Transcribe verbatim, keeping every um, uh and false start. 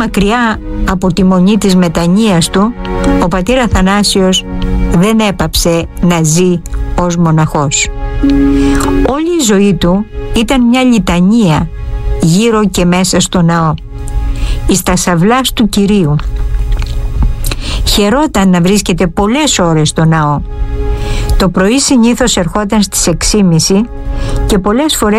μακριά από τη μονή της μετανοίας του, ο πατήρ Αθανάσιος δεν έπαψε να ζει ως μοναχός. Όλη η ζωή του ήταν μια λιτανία γύρω και μέσα στο ναό, εις τα σαυλάς του Κυρίου. Χαιρόταν να βρίσκεται πολλές ώρες στο ναό. Το πρωί συνήθως ερχόταν στις έξι και μισή και πολλές φορές